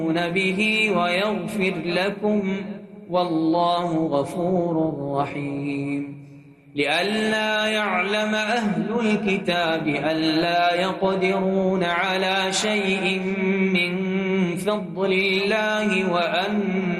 به ويغفر لكم والله غفور رحيم لئلا يعلم أهل الكتاب ألا يقدرون على شيء من فضل الله